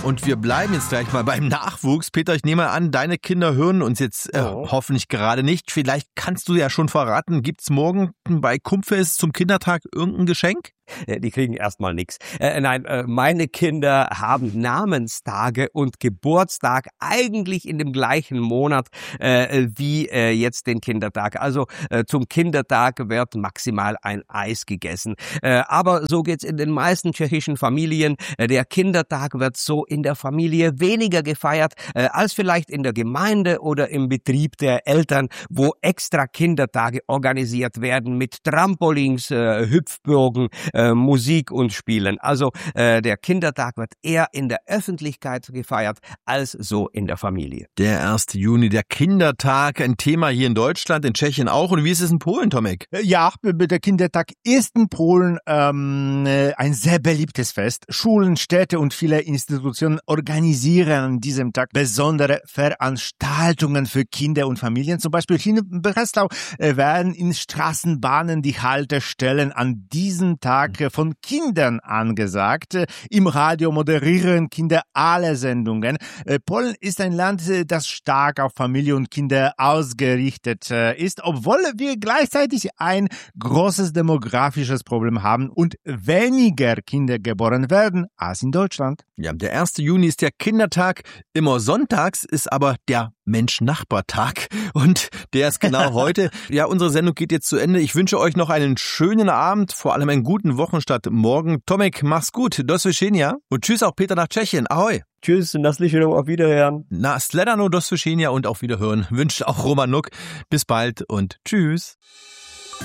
Und wir bleiben jetzt gleich mal beim Nachwuchs. Peter, ich nehme an, deine Kinder hören uns jetzt hoffentlich gerade nicht. Vielleicht kannst du ja schon verraten, gibt's morgen bei Kumpfes zum Kindertag irgendein Geschenk? Die kriegen erstmal nichts. Nein, meine Kinder haben Namenstage und Geburtstag eigentlich in dem gleichen Monat wie jetzt den Kindertag. Also zum Kindertag wird maximal ein Eis gegessen. Aber so geht's in den meisten tschechischen Familien. Der Kindertag wird so in der Familie weniger gefeiert als vielleicht in der Gemeinde oder im Betrieb der Eltern, wo extra Kindertage organisiert werden mit Trampolins, Hüpfburgen, Musik und Spielen. Also der Kindertag wird eher in der Öffentlichkeit gefeiert als so in der Familie. Der 1. Juni, der Kindertag, ein Thema hier in Deutschland, in Tschechien auch. Und wie ist es in Polen, Tomek? Ja, der Kindertag ist in Polen ein sehr beliebtes Fest. Schulen, Städte und viele Institutionen organisieren an diesem Tag besondere Veranstaltungen für Kinder und Familien. Zum Beispiel hier in Breslau werden in Straßenbahnen die Haltestellen an diesem Tag von Kindern angesagt. Im Radio moderieren Kinder alle Sendungen. Polen ist ein Land, das stark auf Familie und Kinder ausgerichtet ist, obwohl wir gleichzeitig ein großes demografisches Problem haben und weniger Kinder geboren werden als in Deutschland. Ja, der 1. Juni ist der Kindertag. Immer sonntags ist aber der Mensch-Nachbar-Tag. Und der ist genau heute. Ja, unsere Sendung geht jetzt zu Ende. Ich wünsche euch noch einen schönen Abend, vor allem einen guten Wochenstart morgen. Tomek, mach's gut. Do svišenia. Und tschüss auch Peter nach Tschechien. Ahoi. Tschüss, naslišenou, auf Wiederhören. Na, sledano, do svišenia und auf Wiederhören. Wünscht auch Roman Nuck. Bis bald und tschüss.